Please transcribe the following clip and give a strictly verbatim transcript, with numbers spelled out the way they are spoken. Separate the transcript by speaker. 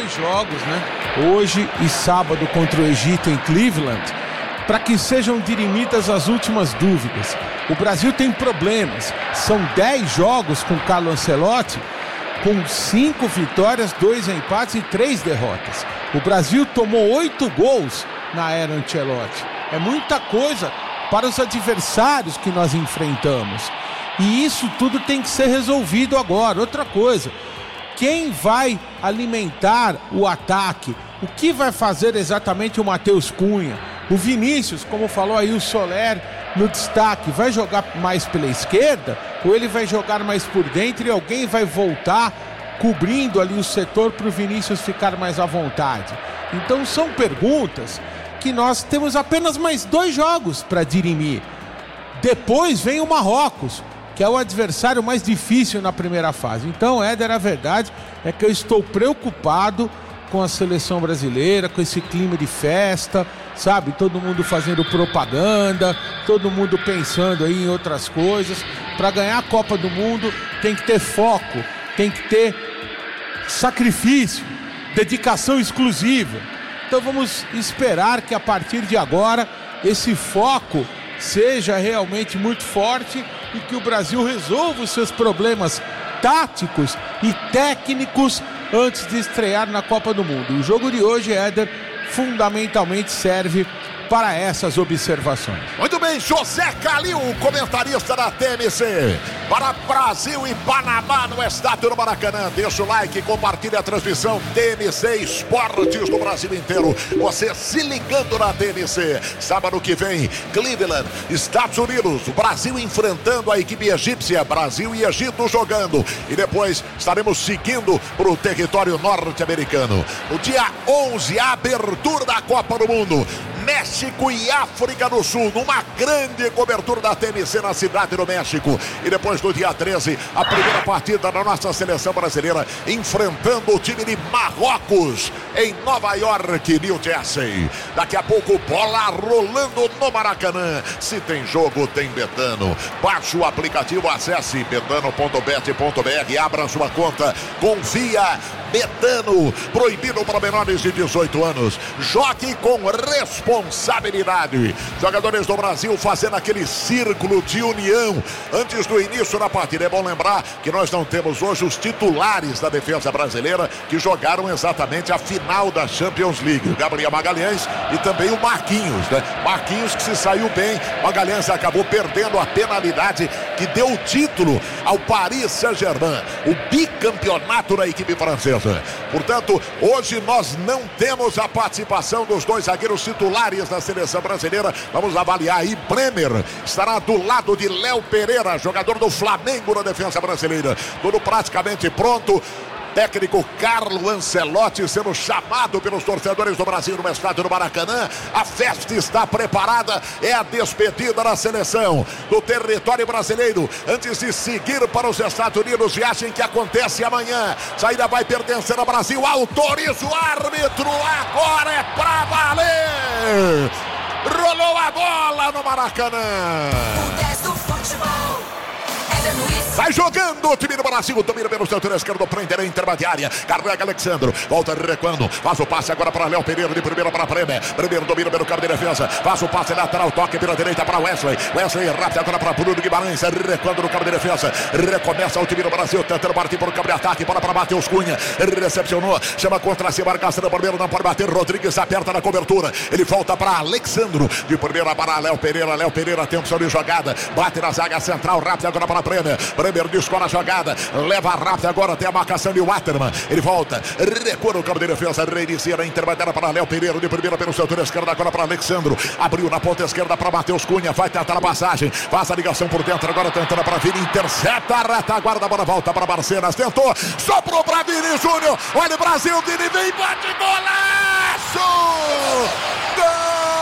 Speaker 1: dois jogos, né? Hoje e sábado contra o Egito em Cleveland, para que sejam dirimidas as últimas dúvidas. O Brasil tem problemas. São dez jogos com Carlo Ancelotti, com cinco vitórias, dois empates e três derrotas. O Brasil tomou oito gols na era Ancelotti. É muita coisa para os adversários que nós enfrentamos. E isso tudo tem que ser resolvido agora. Outra coisa, quem vai alimentar o ataque? O que vai fazer exatamente o Matheus Cunha? O Vinícius, como falou aí o Soler no destaque, vai jogar mais pela esquerda ou ele vai jogar mais por dentro e alguém vai voltar cobrindo ali o setor para o Vinícius ficar mais à vontade? Então são perguntas que nós temos apenas mais dois jogos para dirimir. Depois vem o Marrocos, que é o adversário mais difícil na primeira fase. Então, Éder, a verdade é que eu estou preocupado com a seleção brasileira, com esse clima de festa, sabe? Todo mundo fazendo propaganda, todo mundo pensando aí em outras coisas. Para ganhar a Copa do Mundo tem que ter foco, tem que ter sacrifício, dedicação exclusiva. Então vamos esperar que a partir de agora esse foco seja realmente muito forte e que o Brasil resolva os seus problemas táticos e técnicos antes de estrear na Copa do Mundo. O jogo de hoje, Éder, fundamentalmente serve para essas observações.
Speaker 2: Muito bem, José Calil, comentarista da T M C, para Brasil e Panamá no estádio do Maracanã. Deixa o like, compartilha a transmissão T M C Esportes do Brasil inteiro. Você se ligando na T M C. Sábado que vem, Cleveland, Estados Unidos, Brasil enfrentando a equipe egípcia, Brasil e Egito jogando. E depois estaremos seguindo para o território norte-americano. No dia onze, a abertura da Copa do Mundo. México e África do Sul, numa grande cobertura da T M C na cidade do México. E depois no dia treze, a primeira partida da nossa seleção brasileira enfrentando o time de Marrocos em Nova York, New Jersey. Daqui a pouco, bola rolando no Maracanã. Se tem jogo, tem Betano. Baixe o aplicativo, acesse betano ponto bet ponto br, abra sua conta, confia. Betano, proibido para menores de dezoito anos. Jogue com responsabilidade. Jogadores do Brasil fazendo aquele círculo de união antes do início da partida. É bom lembrar que nós não temos hoje os titulares da defesa brasileira que jogaram exatamente a final da Champions League. O Gabriel Magalhães e também o Marquinhos, né? Marquinhos que se saiu bem, Magalhães acabou perdendo a penalidade que deu o título ao Paris Saint-Germain, o bicampeonato da equipe francesa. Portanto, hoje nós não temos a participação dos dois zagueiros titulares da seleção brasileira. Vamos avaliar aí. Bremer estará do lado de Léo Pereira, jogador do Flamengo na defesa brasileira. Tudo praticamente pronto. Técnico Carlo Ancelotti sendo chamado pelos torcedores do Brasil no estádio do Maracanã. A festa está preparada, é a despedida da seleção do território brasileiro antes de seguir para os Estados Unidos, viagem que acontece amanhã. Saída vai pertencer ao Brasil, autoriza o árbitro, agora é pra valer. Rolou a bola no Maracanã.
Speaker 3: O dez do futebol.
Speaker 2: Vai jogando o time do Brasil, domina pelo setor esquerdo, prende a intermediária, carrega Alexandro, volta recuando, faz o passe agora para Léo Pereira, de primeira para Bremer, Bremer domina pelo campo de defesa, faz o passe lateral, toque pela direita para Wesley, Wesley rápido agora para Bruno Guimarães, recuando no campo de defesa, recomeça o time do Brasil, tentando partir para o campo de ataque, bola para Matheus Cunha, recepcionou, chama contra si, marcação do primeiro, não pode bater, Rodrigues aperta na cobertura, ele volta para Alexandro, de primeira para Léo Pereira, Léo Pereira tem opção de jogada, bate na zaga central, rápido agora para Bremer, Bremer descola a jogada, leva rápido agora até a marcação de Waterman, ele volta, recua no campo de defesa, reinicia na intermediária para Léo Pereira, de primeira pelo setor esquerdo, agora para Alexandro, abriu na ponta esquerda para Matheus Cunha, vai tentar a passagem, faz a ligação por dentro, agora tentando para Vini, intercepta a retaguarda, a bola volta para Barcenas, tentou, soprou para Vini Júnior, olha o Brasil, Vini vem, bate, golaço!